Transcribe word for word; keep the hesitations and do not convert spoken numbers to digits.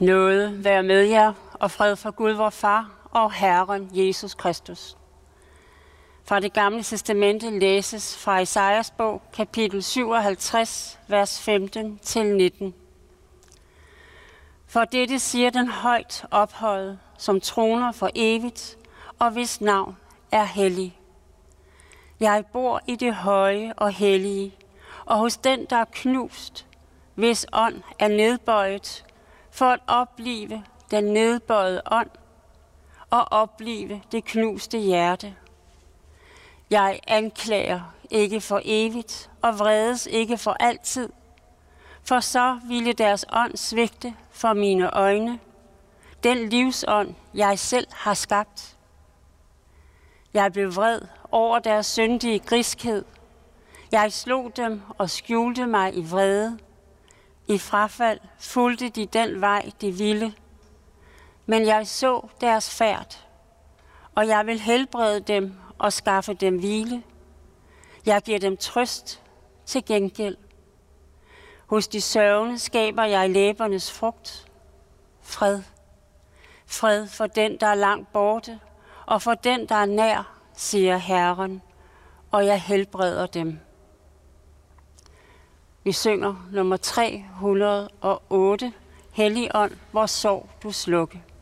Nåde være med jer, og fred fra Gud vor Far og Herren Jesus Kristus. Fra det gamle testamente læses fra Esajas bog, kapitel syvoghalvtreds, vers femten til nitten. For dette siger den højt ophøjet, som troner for evigt, og hvis navn er hellig. Jeg bor i det høje og hellige, og hos den, der er knust, hvis ånd er nedbøjet, for at oplive den nedbøjede ånd og oplive det knuste hjerte. Jeg anklager ikke for evigt og vredes ikke for altid, for så ville deres ånd svigte for mine øjne, den livsånd, jeg selv har skabt. Jeg blev vred over deres syndige griskhed. Jeg slog dem og skjulte mig i vrede. I frafald fulgte de den vej, de ville. Men jeg så deres færd, og jeg vil helbrede dem og skaffe dem hvile. Jeg giver dem trøst til gengæld. Hos de sørgende skaber jeg læbernes frugt. Fred. Fred for den, der er langt borte, og for den, der er nær, siger Herren, og jeg helbreder dem. Vi synger nummer tre hundrede og otte, Helligånd, hvor sorg du slukke.